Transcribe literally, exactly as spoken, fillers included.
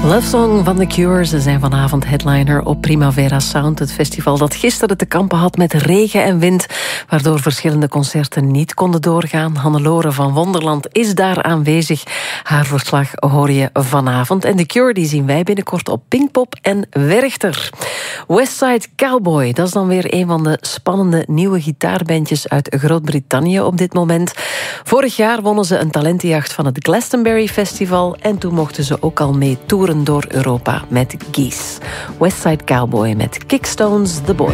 Love Song van The Cure. Ze zijn vanavond headliner op Primavera Sound. Het festival dat gisteren te kampen had met regen en wind, waardoor verschillende concerten niet konden doorgaan. Hannelore van Wonderland is daar aanwezig. Haar verslag hoor je vanavond. En The Cure die zien wij binnenkort op Pinkpop en Werchter. Westside Cowboy, dat is dan weer een van de spannende nieuwe gitaarbandjes uit Groot-Brittannië op dit moment. Vorig jaar wonnen ze een talentenjacht van het Glastonbury Festival en toen mochten ze ook al mee toeren door Europa met Geese. Westside Cowboy met Kickstones The Boy.